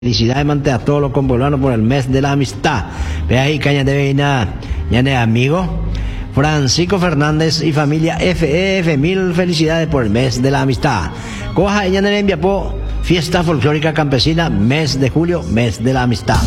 Felicidades mante a todos los compolanos por el mes de la amistad. Ve ahí caña de veina, ya de amigo Francisco Fernández y familia FF, mil felicidades por el mes de la amistad. Coja ella de Enviapó, fiesta folclórica campesina, mes de julio, mes de la amistad.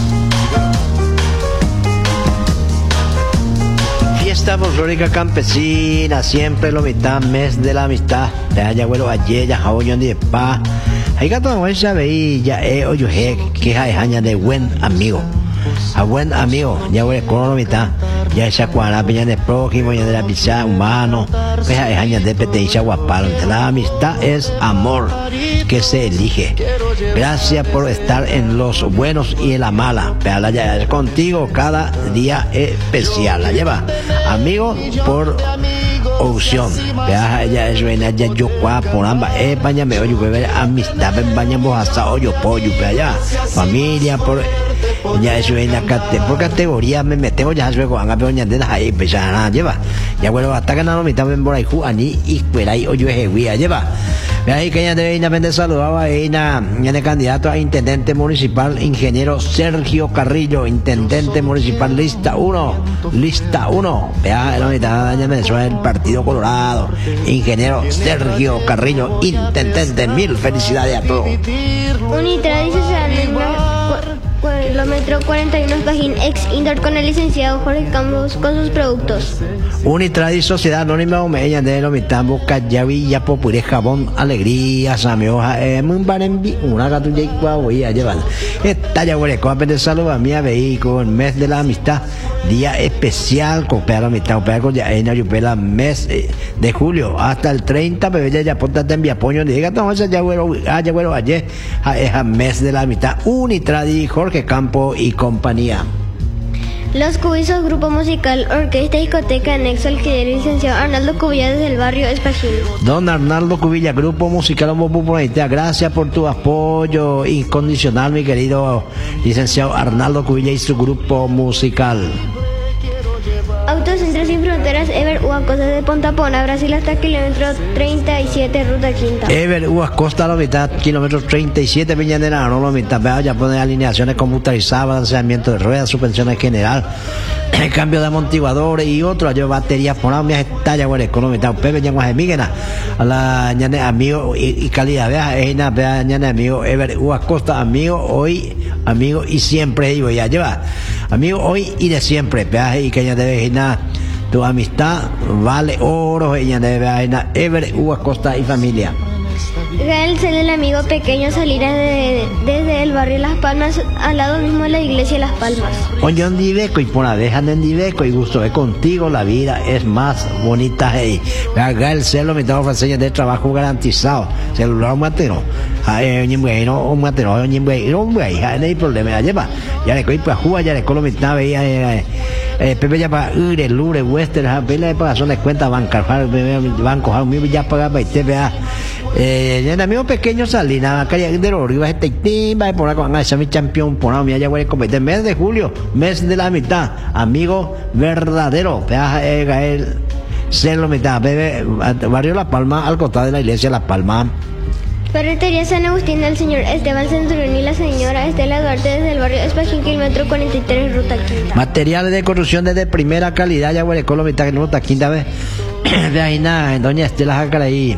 Fiesta folclórica campesina, siempre lo mitad, mes de la amistad. Ya abuelo ayer, ya jaboñón de paz. Hay que tomar esa veía, oye, que hay aña de buen amigo. A buen amigo, ya voy a la mitad. Ya esa cuadra, peña de prójimo, ya de la pizza humano. Que hay aña de petencia guapalo. La amistad es amor que se elige. Gracias por estar en los buenos y en la mala. Pero ya contigo cada día especial. La lleva amigo por opción. Vea, ella es buena, ya yo por ambas. Baña me oye, beber amistad, baña hasta hoyo pollo, pero allá. Familia por. Ya eso en la por categoría me metemos ya luego a pero ya de ahí pues ya lleva. Ya bueno, hasta que no me está por ahí ani y fuera ahí oye jeguía lleva. Ve ahí que ya de Ina saludaba a Ina, ya de candidato a intendente municipal, ingeniero Sergio Carrillo, intendente municipal lista 1. Vea, la mitad ya me suena el Partido Colorado, ingeniero Sergio Carrillo, intendente, mil felicidades a todos. Kilómetro 41 Pajín, ex Indoor con el licenciado Jorge Campos con sus productos. Unitradi Sociedad Anónima Omeña de lo mitad boca Villa Popure Jabón Alegría Samioja muy barembi una gatuya y voy a llevar esta ya huele con de salud a mi vehículo el mes de la amistad día especial copia la mitad copia con ya en ayupela mes de julio hasta el 30 bebé ya ponte en vía poño diga entonces ya bueno ayer es mes de la amistad Unitradi Jorge Campo y compañía. Los Cubizos, grupo musical, orquesta, discoteca, anexo al licenciado Arnaldo Cubilla desde el barrio Espajil. Don Arnaldo Cubilla, grupo musical, gracias por tu apoyo incondicional, mi querido licenciado Arnaldo Cubilla y su grupo musical. Autocentro Sin Fronteras, Ever Uacosta de Pontapona, Brasil hasta kilómetro 37, ruta quinta. Ever Uacosta, la mitad, kilómetro 37, Villanueva, no la mitad, ya poner alineaciones computarizadas, balanceamiento de ruedas, suspensiones general, cambio de amortiguadores y otro, yo baterías por mi estalla, bueno, económica, Pepe, ya más Miguena, a la ñane amigo y calidad, vea, ñane amigo, Ever Uacosta, amigo, hoy, amigo y siempre, digo, ya lleva, amigo hoy y de siempre, vea, y que ya debe nada, tu amistad vale oro, ella debe a Ever Uacosta y familia. Gael Cel, el amigo pequeño Salinas desde el barrio Las Palmas, al lado mismo de la iglesia Las Palmas. Oye, en Diveco y por la dejan en Diveco y gusto de contigo, la vida es más bonita. Hey. Gael Cel, lo mitad ofrece de trabajo garantizado. Celular un matero. Un matero, no hay problema, lleva. Ya le coí para jugar, ya le colo mitad, veía. Pepe ya para Ure, Lure, Western, Pela de pagazones cuenta banco, ya pagaba y te vea. El amigo pequeño Salinas, calle de los Rivas, va por acá con ese mi campeón, por ahí, ya voy a competir. Mes de julio, mes de la mitad, amigo verdadero, Gael Celo mitad, bebé, barrio La Palma, al costado de la iglesia La Palma. Ferretería San Agustín del señor Esteban Centurión y la señora Estela Duarte desde el barrio Espajín, kilómetro 43, ruta quinta. Materiales de construcción de primera calidad, ya voy a la mitad, ruta quinta vez. De ahí nada, doña Estela Jacaraí,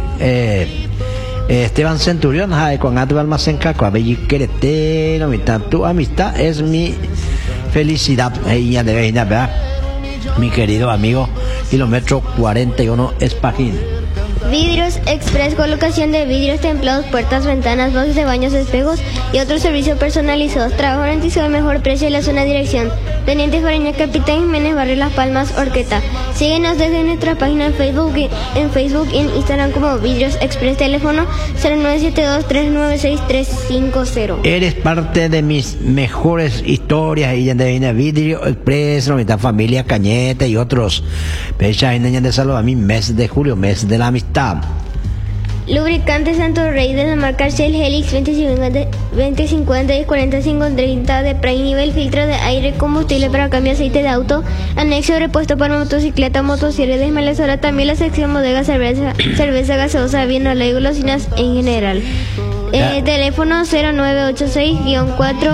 Esteban Centurión, con Atu Almacén Caco, Abelli Querete, la mitad, tu amistad es mi felicidad, ella de Veina, ¿verdad? Mi querido amigo, kilómetro 41 Espajín. Vidrios Express, colocación de vidrios templados, puertas, ventanas, boxes de baños, espejos y otros servicios personalizados. Trabajo garantizado al mejor precio en la zona de dirección. Teniente Fareña, Capitán Jiménez, Barrio Las Palmas, Orqueta. Síguenos desde nuestra página en Facebook y en Instagram como Vidrios Express, teléfono 0972-396-350. Eres parte de mis mejores historias y de Vidrio Express, la familia Cañete y otros. Fecha de salud a mi mes de julio, mes de la amistad. Lubricante Santo Rey de la marca Shell Helix 2050 y 4530 de Prime nivel, filtro de aire, combustible para cambio de aceite de auto, anexo de repuesto para motocicleta, motosierra, desmalezadora, también la sección bodega, cerveza gaseosa, vino, y golosinas en general. Teléfono 0986-4